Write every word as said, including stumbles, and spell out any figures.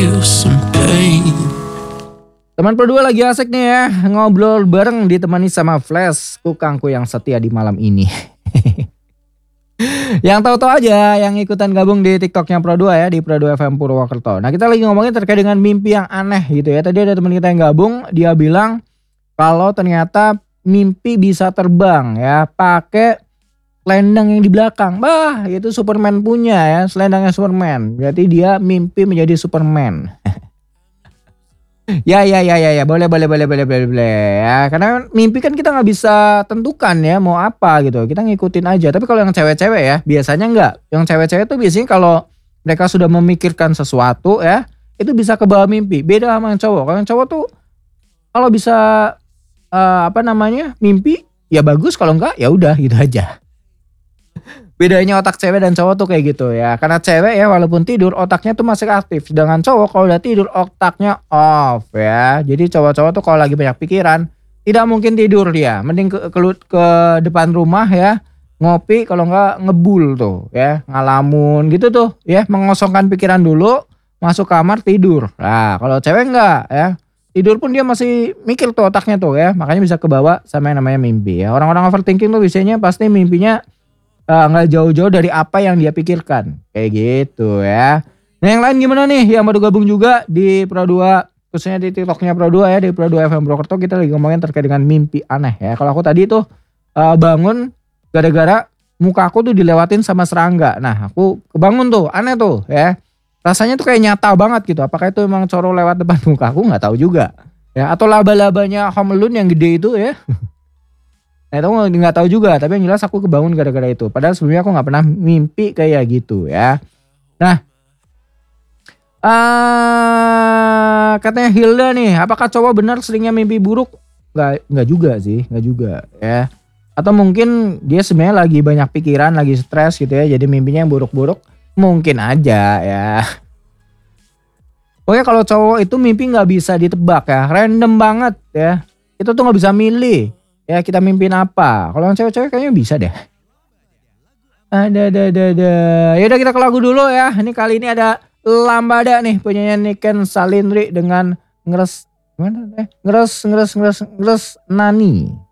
feel some pain. Teman berdua lagi asik nih ya, ngobrol bareng ditemani sama Flash, kukangku yang setia di malam ini. Yang tahu-tahu aja, yang ikutan gabung di TikToknya Pro dua ya, di Pro dua F M Purwokerto. Nah kita lagi ngomongin terkait dengan mimpi yang aneh gitu ya. Tadi ada teman kita yang gabung, dia bilang kalau ternyata mimpi bisa terbang ya, pakai selendang yang di belakang. Bah, itu Superman punya ya, selendangnya Superman. Berarti dia mimpi menjadi Superman. Ya ya ya ya ya boleh boleh boleh boleh boleh boleh ya, karena mimpi kan kita nggak bisa tentukan ya mau apa gitu, kita ngikutin aja. Tapi kalau yang cewek-cewek ya biasanya nggak, yang cewek-cewek tuh biasanya kalau mereka sudah memikirkan sesuatu ya itu bisa ke bawah mimpi. Beda sama yang cowok. Kalau yang cowok tuh kalau bisa uh, apa namanya mimpi ya bagus, kalau enggak ya udah gitu aja. Bedanya otak cewek dan cowok tuh kayak gitu ya. Karena cewek ya walaupun tidur otaknya tuh masih aktif. Sedangkan cowok kalau udah tidur otaknya off ya. Jadi cowok-cowok tuh kalau lagi banyak pikiran tidak mungkin tidur dia. Mending ke, ke, ke depan rumah ya. Ngopi, kalau enggak ngebul tuh ya. Ngalamun gitu tuh ya. Mengosongkan pikiran dulu. Masuk kamar tidur. Nah kalau cewek enggak ya. Tidur pun dia masih mikir tuh otaknya tuh ya. Makanya bisa kebawa sama yang namanya mimpi ya. Orang-orang overthinking tuh biasanya pasti mimpinya nggak uh, jauh-jauh dari apa yang dia pikirkan kayak gitu ya. Nah yang lain gimana nih yang baru gabung juga di Pro dua, khususnya di TikToknya Pro dua ya, di Pro dua F M Purwokerto. Kita lagi ngomongin terkait dengan mimpi aneh ya. Kalau aku tadi tuh uh, bangun gara-gara muka aku tuh dilewatin sama serangga. Nah aku kebangun tuh aneh tuh ya, rasanya tuh kayak nyata banget gitu. Apakah itu emang coro lewat depan muka aku, nggak tahu juga ya, atau laba-labanya Home Alone yang gede itu ya. Nah itu nggak tahu juga, tapi yang jelas aku kebangun gara-gara itu. Padahal sebelumnya aku nggak pernah mimpi kayak gitu ya. Nah, uh, katanya Hilda nih, apakah cowok benar seringnya mimpi buruk? Nggak, nggak juga sih, nggak juga ya. Atau mungkin dia sebenarnya lagi banyak pikiran, lagi stres gitu ya, jadi mimpinya yang buruk-buruk. Mungkin aja ya. Pokoknya kalau cowok itu mimpi nggak bisa ditebak ya, random banget ya. Itu tuh nggak bisa milih. Ya kita mimpin apa? Kalau yang cewek-cewek kayaknya bisa deh. Ada ada ada ada. Ya udah kita ke lagu dulu ya. Ini kali ini ada Lambada nih punyanya Niken Salindri dengan ngeres gimana eh ngeres ngeres ngeres ngeres Nani.